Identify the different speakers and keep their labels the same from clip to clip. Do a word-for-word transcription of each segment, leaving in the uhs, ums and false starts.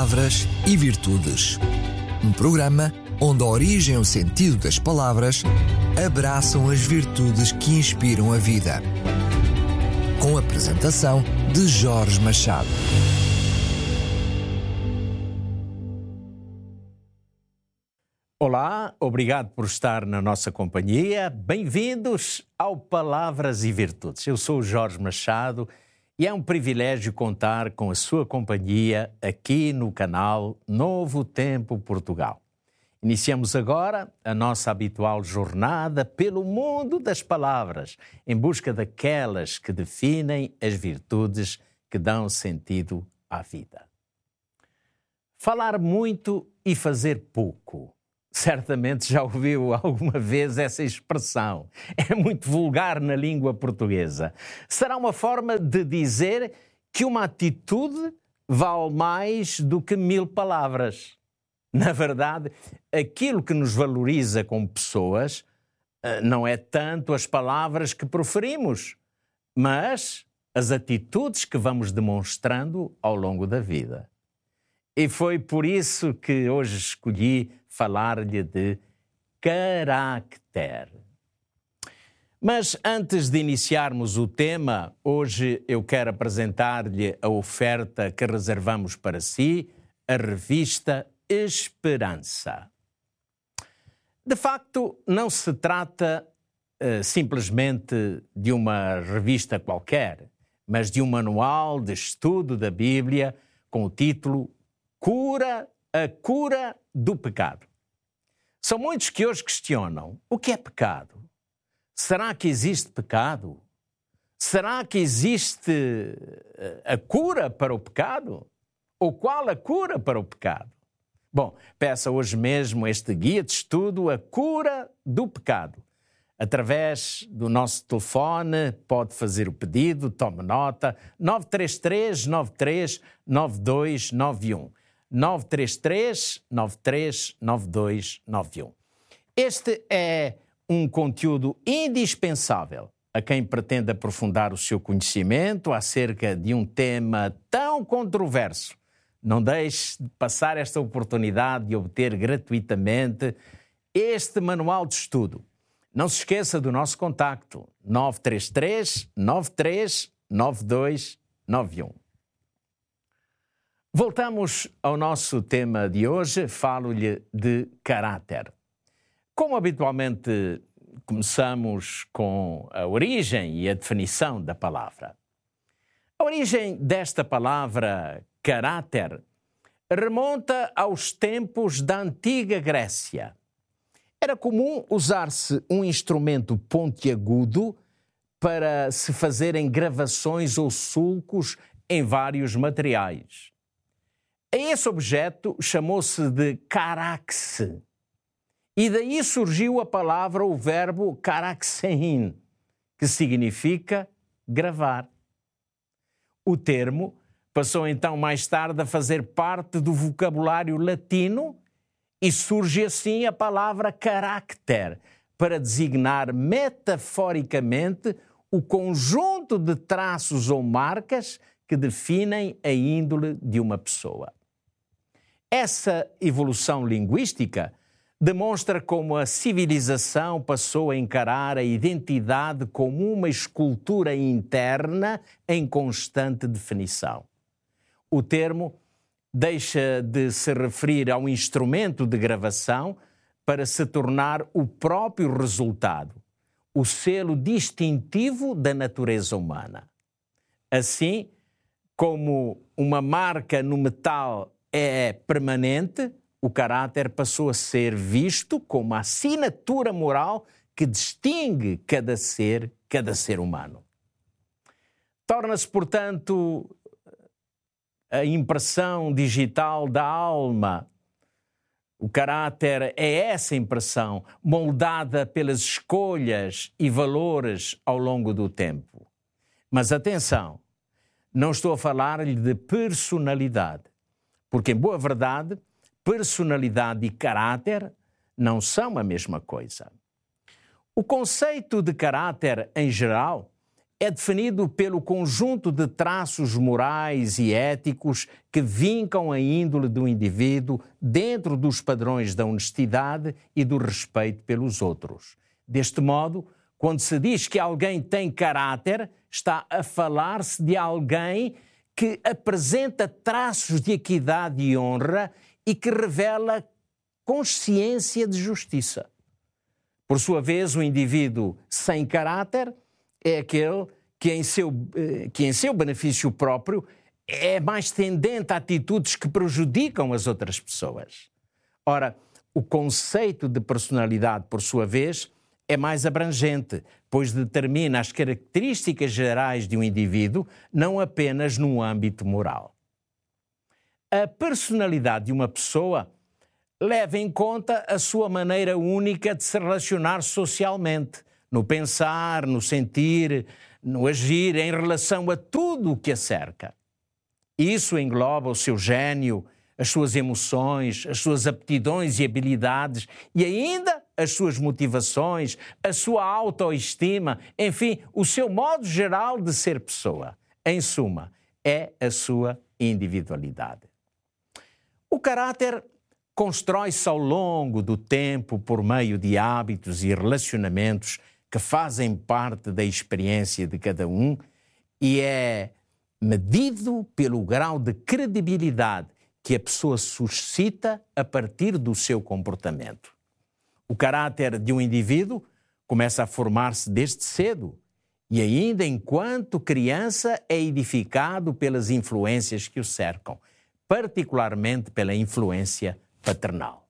Speaker 1: Palavras e Virtudes. Um programa onde a origem e o sentido das palavras abraçam as virtudes que inspiram a vida. Com a apresentação de Jorge Machado.
Speaker 2: Olá, obrigado por estar na nossa companhia. Bem-vindos ao Palavras e Virtudes. Eu sou o Jorge Machado e é um privilégio contar com a sua companhia aqui no canal Novo Tempo Portugal. Iniciamos agora a nossa habitual jornada pelo mundo das palavras, em busca daquelas que definem as virtudes que dão sentido à vida. Falar muito e fazer pouco. Certamente já ouviu alguma vez essa expressão. É muito vulgar na língua portuguesa. Será uma forma de dizer que uma atitude vale mais do que mil palavras. Na verdade, aquilo que nos valoriza como pessoas não é tanto as palavras que proferimos, mas as atitudes que vamos demonstrando ao longo da vida. E foi por isso que hoje escolhi falar-lhe de caráter. Mas antes de iniciarmos o tema, hoje eu quero apresentar-lhe a oferta que reservamos para si, a revista Esperança. De facto, não se trata uh, simplesmente de uma revista qualquer, mas de um manual de estudo da Bíblia com o título Cura, a cura do pecado. São muitos que hoje questionam: o que é pecado? Será que existe pecado? Será que existe a cura para o pecado? Ou qual a cura para o pecado? Bom, peça hoje mesmo este guia de estudo, A Cura do Pecado. Através do nosso telefone, pode fazer o pedido, tome nota, nove três três, nove três nove dois nove um. nove três três, nove três nove dois nove um. Este é um conteúdo indispensável a quem pretende aprofundar o seu conhecimento acerca de um tema tão controverso. Não deixe de passar esta oportunidade de obter gratuitamente este manual de estudo. Não se esqueça do nosso contacto, nove três três, nove três nove dois nove um. Voltamos ao nosso tema de hoje, falo-lhe de caráter. Como habitualmente começamos com a origem e a definição da palavra. A origem desta palavra, caráter, remonta aos tempos da antiga Grécia. Era comum usar-se um instrumento pontiagudo para se fazerem gravações ou sulcos em vários materiais. A esse objeto chamou-se de caraxe. E daí surgiu a palavra, o verbo caraxein, que significa gravar. O termo passou então mais tarde a fazer parte do vocabulário latino e surge assim a palavra carácter, para designar metaforicamente o conjunto de traços ou marcas que definem a índole de uma pessoa. Essa evolução linguística demonstra como a civilização passou a encarar a identidade como uma escultura interna em constante definição. O termo deixa de se referir a um instrumento de gravação para se tornar o próprio resultado, o selo distintivo da natureza humana. Assim, como uma marca no metal é permanente, o caráter passou a ser visto como a assinatura moral que distingue cada ser, cada ser humano. Torna-se, portanto, a impressão digital da alma. O caráter é essa impressão, moldada pelas escolhas e valores ao longo do tempo. Mas atenção, não estou a falar-lhe de personalidade, porque, em boa verdade, personalidade e caráter não são a mesma coisa. O conceito de caráter, em geral, é definido pelo conjunto de traços morais e éticos que vincam a índole do indivíduo dentro dos padrões da honestidade e do respeito pelos outros. Deste modo, quando se diz que alguém tem caráter, está a falar-se de alguém que apresenta traços de equidade e honra e que revela consciência de justiça. Por sua vez, o indivíduo sem caráter é aquele que em seu, que em seu benefício próprio é mais tendente a atitudes que prejudicam as outras pessoas. Ora, o conceito de personalidade, por sua vez, é mais abrangente, pois determina as características gerais de um indivíduo, não apenas no âmbito moral. A personalidade de uma pessoa leva em conta a sua maneira única de se relacionar socialmente, no pensar, no sentir, no agir, em relação a tudo o que a cerca. Isso engloba o seu gênio, as suas emoções, as suas aptidões e habilidades e ainda as suas motivações, a sua autoestima, enfim, o seu modo geral de ser pessoa. Em suma, é a sua individualidade. O caráter constrói-se ao longo do tempo por meio de hábitos e relacionamentos que fazem parte da experiência de cada um e é medido pelo grau de credibilidade que a pessoa suscita a partir do seu comportamento. O caráter de um indivíduo começa a formar-se desde cedo e ainda enquanto criança é edificado pelas influências que o cercam, particularmente pela influência paternal.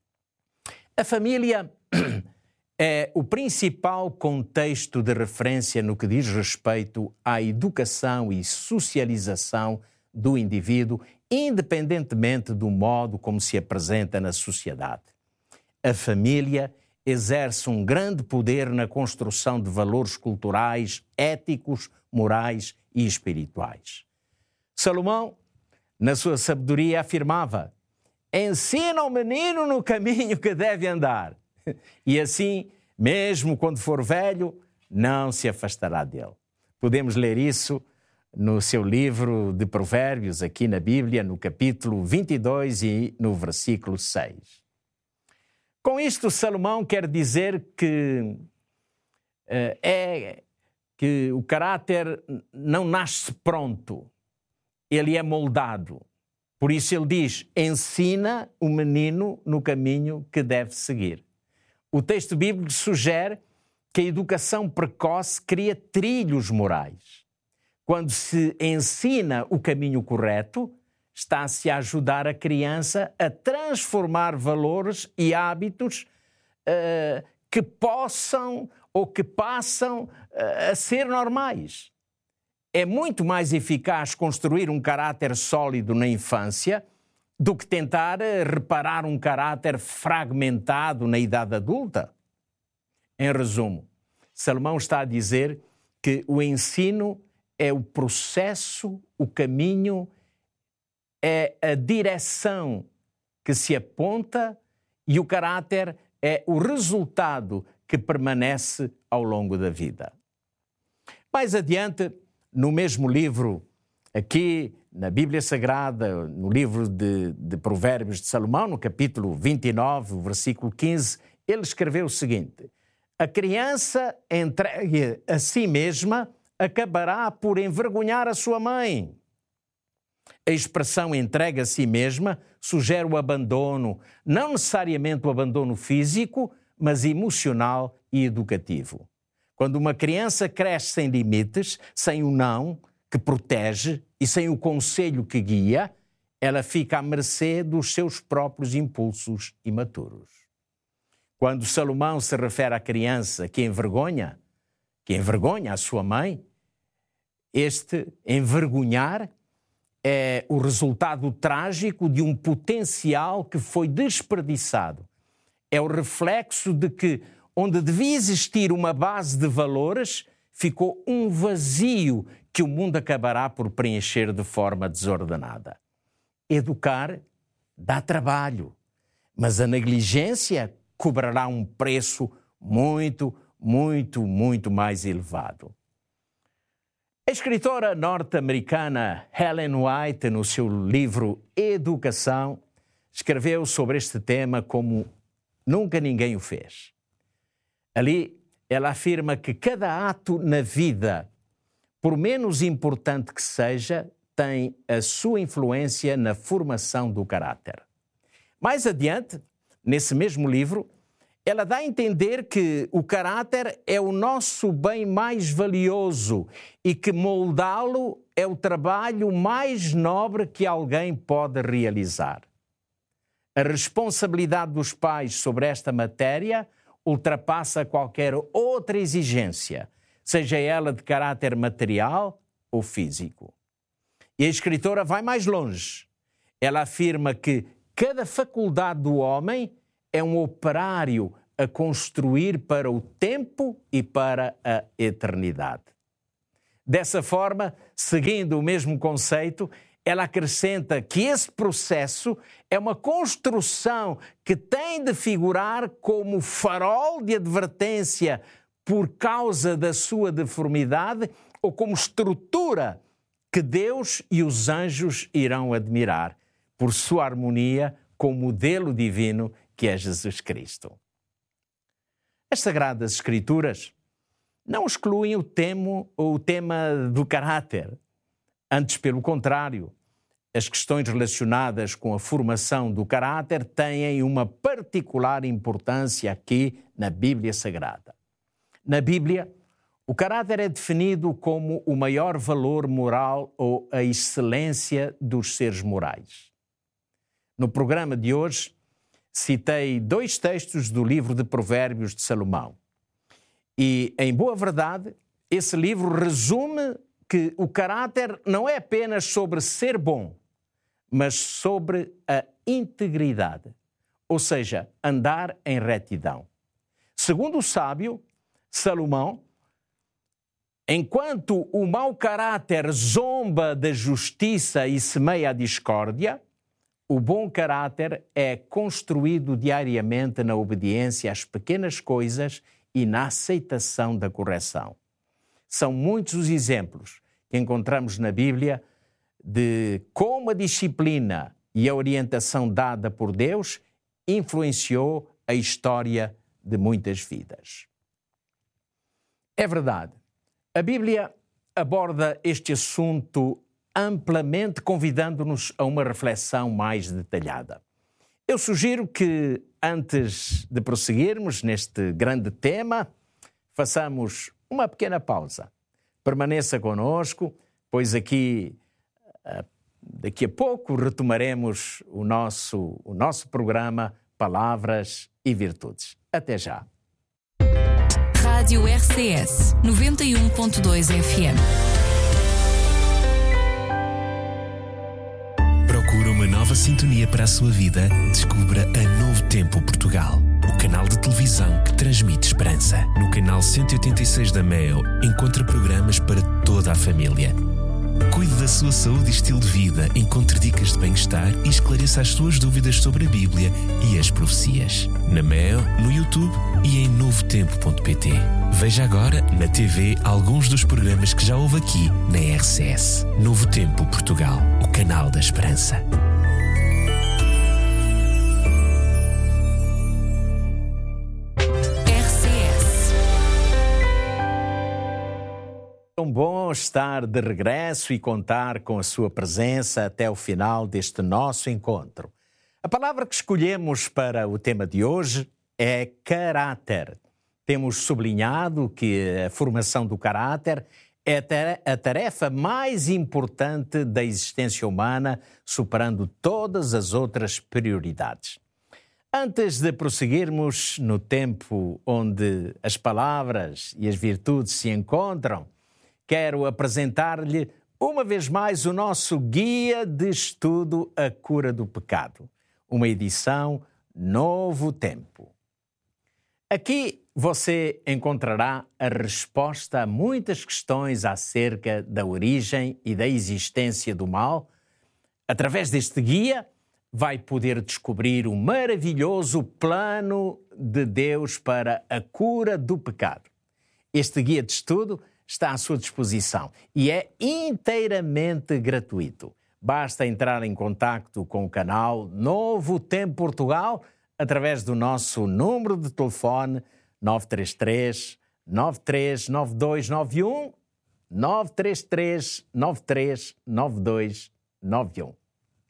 Speaker 2: A família é o principal contexto de referência no que diz respeito à educação e socialização do indivíduo, independentemente do modo como se apresenta na sociedade. A família exerce um grande poder na construção de valores culturais, éticos, morais e espirituais. Salomão, na sua sabedoria, afirmava: ensina o menino no caminho que deve andar, e assim, mesmo quando for velho, não se afastará dele. Podemos ler isso no seu livro de Provérbios, aqui na Bíblia, no capítulo vinte e dois e no versículo seis. Com isto, Salomão quer dizer que, uh, é, que o caráter não nasce pronto, ele é moldado. Por isso ele diz, ensina o menino no caminho que deve seguir. O texto bíblico sugere que a educação precoce cria trilhos morais. Quando se ensina o caminho correto, está-se a ajudar a criança a transformar valores e hábitos uh, que possam ou que passam uh, a ser normais. É muito mais eficaz construir um caráter sólido na infância do que tentar reparar um caráter fragmentado na idade adulta. Em resumo, Salomão está a dizer que o ensino é o processo, o caminho, é a direção que se aponta e o caráter é o resultado que permanece ao longo da vida. Mais adiante, no mesmo livro, aqui na Bíblia Sagrada, no livro de, de Provérbios de Salomão, no capítulo vinte e nove, versículo quinze, ele escreveu o seguinte: a criança entregue a si mesma acabará por envergonhar a sua mãe. A expressão entregue a si mesma sugere o abandono, não necessariamente o abandono físico, mas emocional e educativo. Quando uma criança cresce sem limites, sem o não que protege e sem o conselho que guia, ela fica à mercê dos seus próprios impulsos imaturos. Quando Salomão se refere à criança que envergonha, que envergonha a sua mãe, este envergonhar é o resultado trágico de um potencial que foi desperdiçado. É o reflexo de que, onde devia existir uma base de valores, ficou um vazio que o mundo acabará por preencher de forma desordenada. Educar dá trabalho, mas a negligência cobrará um preço muito, muito, muito mais elevado. escritora norte-americana Ellen White, no seu livro Educação, escreveu sobre este tema como nunca ninguém o fez. Ali, ela afirma que cada ato na vida, por menos importante que seja, tem a sua influência na formação do caráter. Mais adiante, nesse mesmo livro, ela dá a entender que o caráter é o nosso bem mais valioso e que moldá-lo é o trabalho mais nobre que alguém pode realizar. A responsabilidade dos pais sobre esta matéria ultrapassa qualquer outra exigência, seja ela de caráter material ou físico. E a escritora vai mais longe. Ela afirma que cada faculdade do homem é um operário a construir para o tempo e para a eternidade. Dessa forma, seguindo o mesmo conceito, ela acrescenta que esse processo é uma construção que tem de figurar como farol de advertência por causa da sua deformidade ou como estrutura que Deus e os anjos irão admirar por sua harmonia com o modelo divino que é Jesus Cristo. As Sagradas Escrituras não excluem o tema, o tema do caráter. Antes, pelo contrário, as questões relacionadas com a formação do caráter têm uma particular importância aqui na Bíblia Sagrada. Na Bíblia, o caráter é definido como o maior valor moral ou a excelência dos seres morais. No programa de hoje, citei dois textos do livro de Provérbios de Salomão. E, em boa verdade, esse livro resume que o caráter não é apenas sobre ser bom, mas sobre a integridade, ou seja, andar em retidão. Segundo o sábio Salomão, enquanto o mau caráter zomba da justiça e semeia a discórdia, o bom caráter é construído diariamente na obediência às pequenas coisas e na aceitação da correção. São muitos os exemplos que encontramos na Bíblia de como a disciplina e a orientação dada por Deus influenciou a história de muitas vidas. É verdade, a Bíblia aborda este assunto amplamente, convidando-nos a uma reflexão mais detalhada. Eu sugiro que, antes de prosseguirmos neste grande tema, façamos uma pequena pausa. Permaneça conosco, pois aqui, daqui a pouco, retomaremos o nosso, o nosso programa Palavras e Virtudes. Até já.
Speaker 3: Rádio R C S noventa e um ponto dois F M.
Speaker 4: Procura uma nova sintonia para a sua vida? Descubra a Novo Tempo Portugal, o canal de televisão que transmite esperança. No canal cento e oitenta e seis da Meo, encontra programas para toda a família. Cuide da sua saúde e estilo de vida, encontre dicas de bem-estar e esclareça as suas dúvidas sobre a Bíblia e as profecias. Na Meo, no YouTube e em novo tempo ponto pt. Veja agora na T V alguns dos programas que já houve aqui na R C S. Novo Tempo Portugal, o canal da esperança.
Speaker 2: É tão bom estar de regresso e contar com a sua presença até o final deste nosso encontro. A palavra que escolhemos para o tema de hoje é caráter. Temos sublinhado que a formação do caráter é a tarefa mais importante da existência humana, superando todas as outras prioridades. Antes de prosseguirmos no tempo onde as palavras e as virtudes se encontram, quero apresentar-lhe uma vez mais o nosso Guia de Estudo A Cura do Pecado, uma edição Novo Tempo. Aqui você encontrará a resposta a muitas questões acerca da origem e da existência do mal. Através deste guia, vai poder descobrir o maravilhoso plano de Deus para a cura do pecado. Este guia de estudo está à sua disposição e é inteiramente gratuito. Basta entrar em contacto com o canal Novo Tempo Portugal através do nosso número de telefone nove três três, nove três nove dois nove um, nove três três, nove três nove dois nove um.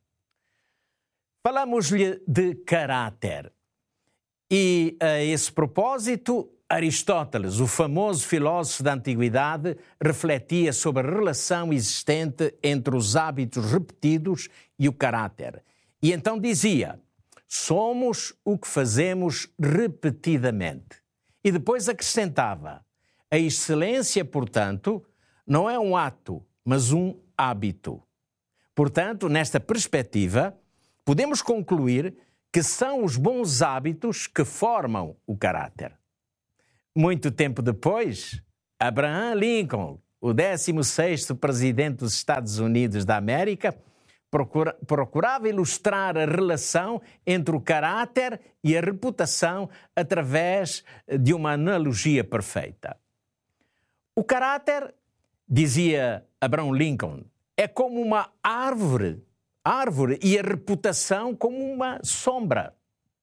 Speaker 2: Falamos-lhe de caráter. E a esse propósito, Aristóteles, o famoso filósofo da antiguidade, refletia sobre a relação existente entre os hábitos repetidos e o caráter. E então dizia: somos o que fazemos repetidamente. E depois acrescentava: a excelência, portanto, não é um ato, mas um hábito. Portanto, nesta perspectiva, podemos concluir que são os bons hábitos que formam o caráter. Muito tempo depois, Abraham Lincoln, o décimo sexto presidente dos Estados Unidos da América, procura, procurava ilustrar a relação entre o caráter e a reputação através de uma analogia perfeita. O caráter, dizia Abraham Lincoln, é como uma árvore, árvore e a reputação como uma sombra.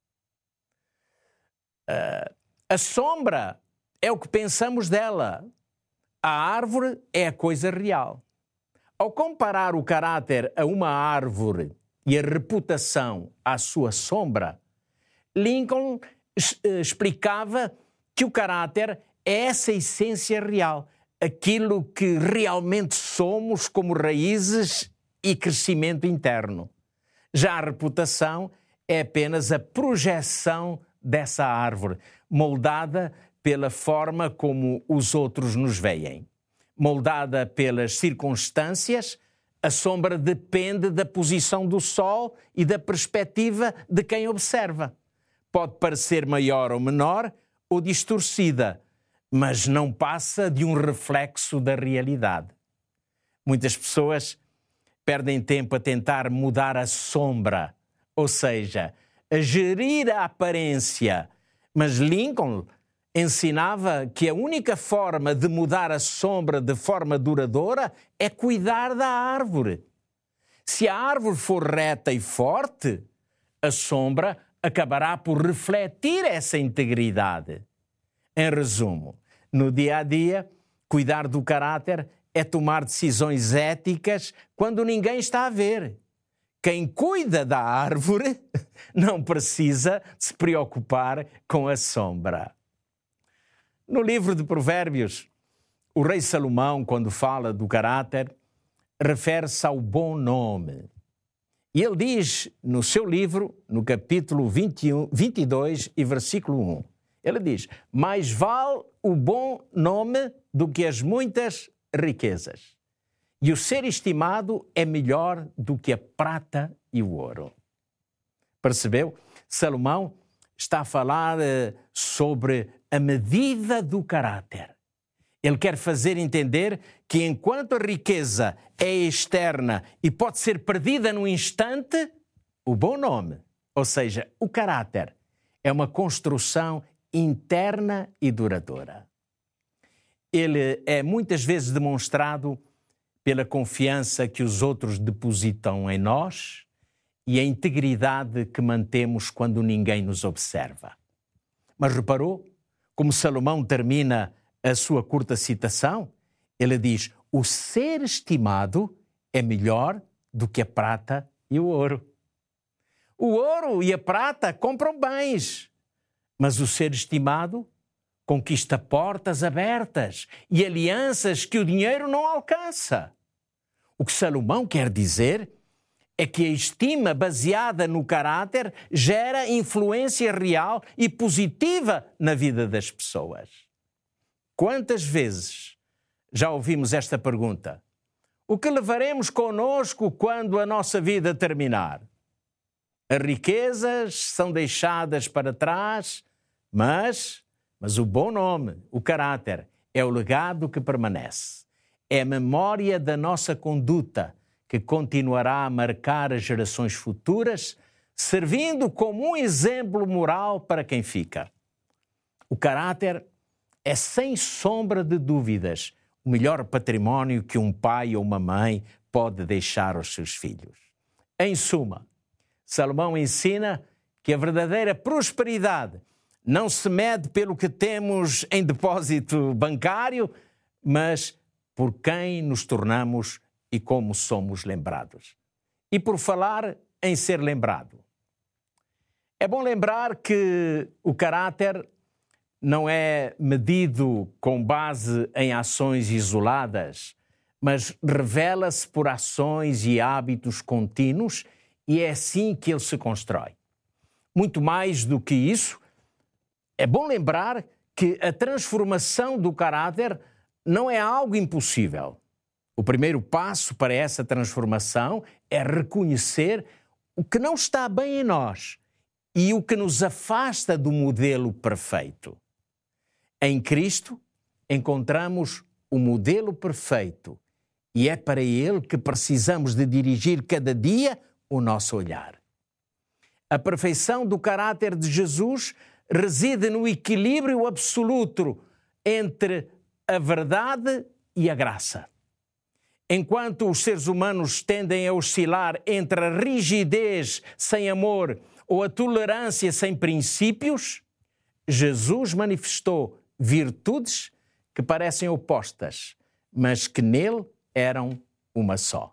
Speaker 2: Uh, a sombra é o que pensamos dela. A árvore é a coisa real. Ao comparar o caráter a uma árvore e a reputação à sua sombra, Lincoln explicava que o caráter é essa essência real, aquilo que realmente somos como raízes e crescimento interno. Já a reputação é apenas a projeção dessa árvore, moldada pela forma como os outros nos veem. Moldada pelas circunstâncias, a sombra depende da posição do sol e da perspectiva de quem observa. Pode parecer maior ou menor ou distorcida, mas não passa de um reflexo da realidade. Muitas pessoas perdem tempo a tentar mudar a sombra, ou seja, a gerir a aparência, mas Lincoln ensinava que a única forma de mudar a sombra de forma duradoura é cuidar da árvore. Se a árvore for reta e forte, a sombra acabará por refletir essa integridade. Em resumo, no dia a dia, cuidar do caráter é tomar decisões éticas quando ninguém está a ver. Quem cuida da árvore não precisa se preocupar com a sombra. No livro de Provérbios, o rei Salomão, quando fala do caráter, refere-se ao bom nome. E ele diz no seu livro, no capítulo vinte e um, vinte e dois e versículo um, ele diz: mais vale o bom nome do que as muitas riquezas, e o ser estimado é melhor do que a prata e o ouro. Percebeu? Salomão está a falar uh, sobre a medida do caráter. Ele quer fazer entender que enquanto a riqueza é externa e pode ser perdida num instante, o bom nome, ou seja, o caráter, é uma construção interna e duradoura. Ele é muitas vezes demonstrado pela confiança que os outros depositam em nós e a integridade que mantemos quando ninguém nos observa. Mas reparou como Salomão termina a sua curta citação? Ele diz: o ser estimado é melhor do que a prata e o ouro. O ouro e a prata compram bens, mas o ser estimado conquista portas abertas e alianças que o dinheiro não alcança. O que Salomão quer dizer é que a estima baseada no caráter gera influência real e positiva na vida das pessoas. Quantas vezes já ouvimos esta pergunta? O que levaremos conosco quando a nossa vida terminar? As riquezas são deixadas para trás, mas, mas o bom nome, o caráter, é o legado que permanece. É a memória da nossa conduta que continuará a marcar as gerações futuras, servindo como um exemplo moral para quem fica. O caráter é, sem sombra de dúvidas, o melhor património que um pai ou uma mãe pode deixar aos seus filhos. Em suma, Salomão ensina que a verdadeira prosperidade não se mede pelo que temos em depósito bancário, mas por quem nos tornamos e como somos lembrados. E por falar em ser lembrado, é bom lembrar que o caráter não é medido com base em ações isoladas, mas revela-se por ações e hábitos contínuos e é assim que ele se constrói. Muito mais do que isso, é bom lembrar que a transformação do caráter não é algo impossível. O primeiro passo para essa transformação é reconhecer o que não está bem em nós e o que nos afasta do modelo perfeito. Em Cristo, encontramos o modelo perfeito e é para ele que precisamos de dirigir cada dia o nosso olhar. A perfeição do caráter de Jesus reside no equilíbrio absoluto entre a verdade e a graça. Enquanto os seres humanos tendem a oscilar entre a rigidez sem amor ou a tolerância sem princípios, Jesus manifestou virtudes que parecem opostas, mas que nele eram uma só.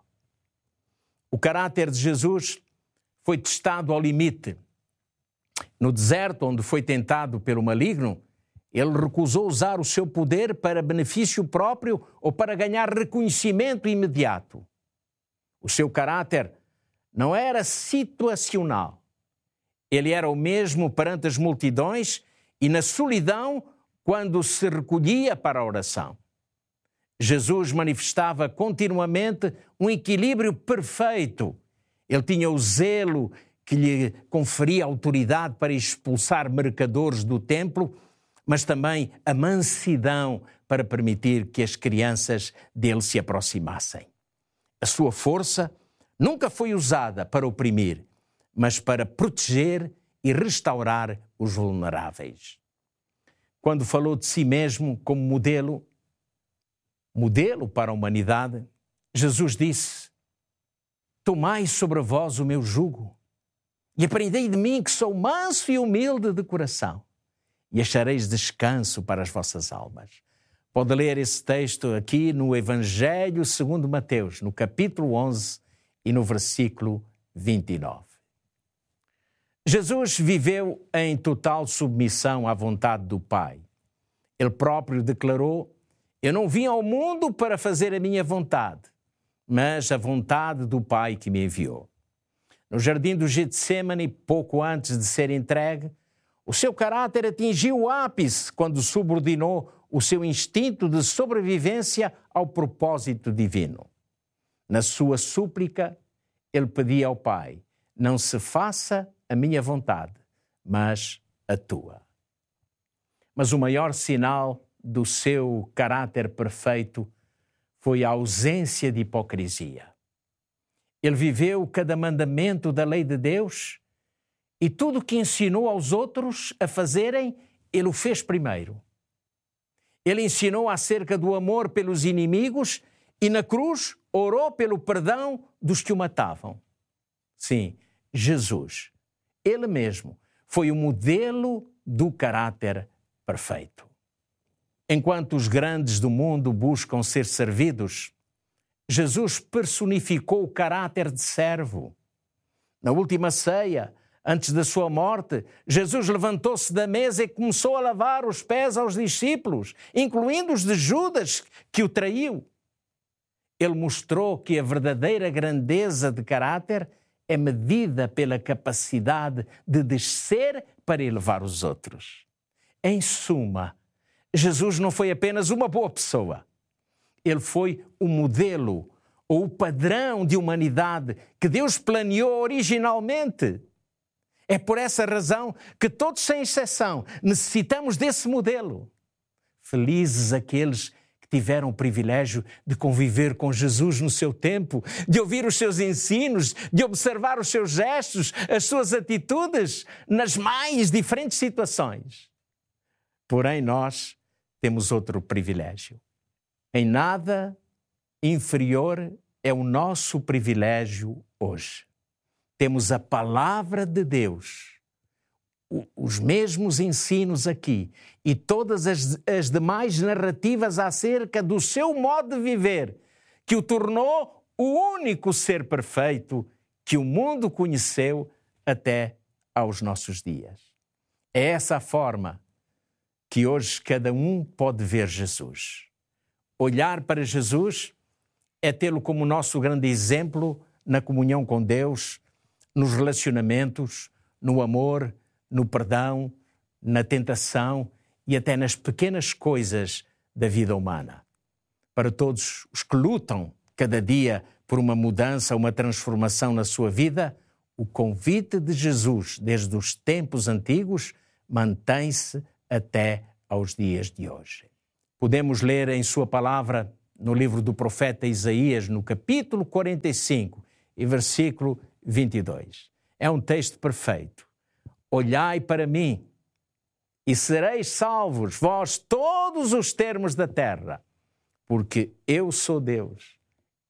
Speaker 2: O caráter de Jesus foi testado ao limite. No deserto, onde foi tentado pelo maligno, ele recusou usar o seu poder para benefício próprio ou para ganhar reconhecimento imediato. O seu caráter não era situacional. Ele era o mesmo perante as multidões e na solidão quando se recolhia para a oração. Jesus manifestava continuamente um equilíbrio perfeito. Ele tinha o zelo que lhe conferia autoridade para expulsar mercadores do templo, mas também a mansidão para permitir que as crianças dele se aproximassem. A sua força nunca foi usada para oprimir, mas para proteger e restaurar os vulneráveis. Quando falou de si mesmo como modelo, modelo para a humanidade, Jesus disse: tomai sobre vós o meu jugo e aprendei de mim que sou manso e humilde de coração e achareis descanso para as vossas almas. Pode ler esse texto aqui no Evangelho segundo Mateus, no capítulo onze e no versículo vinte e nove. Jesus viveu em total submissão à vontade do Pai. Ele próprio declarou: eu não vim ao mundo para fazer a minha vontade, mas a vontade do Pai que me enviou. No jardim do Getsêmani, pouco antes de ser entregue, o seu caráter atingiu o ápice quando subordinou o seu instinto de sobrevivência ao propósito divino. Na sua súplica, ele pedia ao Pai: não se faça a minha vontade, mas a tua. Mas o maior sinal do seu caráter perfeito foi a ausência de hipocrisia. Ele viveu cada mandamento da lei de Deus e tudo o que ensinou aos outros a fazerem, ele o fez primeiro. Ele ensinou acerca do amor pelos inimigos e na cruz orou pelo perdão dos que o matavam. Sim, Jesus, ele mesmo, foi o modelo do caráter perfeito. Enquanto os grandes do mundo buscam ser servidos, Jesus personificou o caráter de servo. Na última ceia, antes da sua morte, Jesus levantou-se da mesa e começou a lavar os pés aos discípulos, incluindo os de Judas, que o traiu. Ele mostrou que a verdadeira grandeza de caráter é medida pela capacidade de descer para elevar os outros. Em suma, Jesus não foi apenas uma boa pessoa. Ele foi o modelo ou o padrão de humanidade que Deus planeou originalmente. É por essa razão que todos, sem exceção, necessitamos desse modelo. Felizes aqueles que tiveram o privilégio de conviver com Jesus no seu tempo, de ouvir os seus ensinos, de observar os seus gestos, as suas atitudes nas mais diferentes situações. Porém, nós temos outro privilégio. Em nada inferior é o nosso privilégio hoje. Temos a palavra de Deus, os mesmos ensinos aqui e todas as, as demais narrativas acerca do seu modo de viver, que o tornou o único ser perfeito que o mundo conheceu até aos nossos dias. É essa a forma que hoje cada um pode ver Jesus. Olhar para Jesus é tê-lo como nosso grande exemplo na comunhão com Deus, nos relacionamentos, no amor, no perdão, na tentação e até nas pequenas coisas da vida humana. Para todos os que lutam cada dia por uma mudança, uma transformação na sua vida, o convite de Jesus, desde os tempos antigos, mantém-se até aos dias de hoje. Podemos ler em sua palavra, no livro do profeta Isaías, no capítulo quarenta e cinco e versículo vinte e dois. É um texto perfeito. Olhai para mim e sereis salvos, vós todos os termos da terra, porque eu sou Deus